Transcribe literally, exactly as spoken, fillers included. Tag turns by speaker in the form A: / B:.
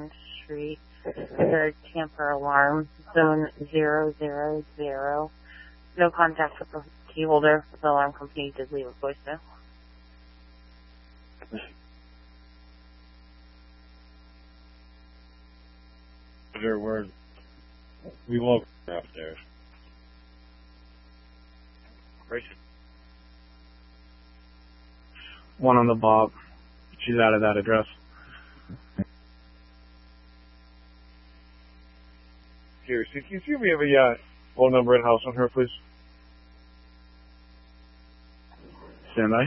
A: Grand Street. Third camper alarm, zone zero zero zero. No contact with the key holder. The alarm company did leave a voicemail.
B: There were, we woke her upstairs.
C: One on the Bob. She's out of that address.
B: Here, see, can you see if we have a uh, phone number in house on her, please?
C: Stand by.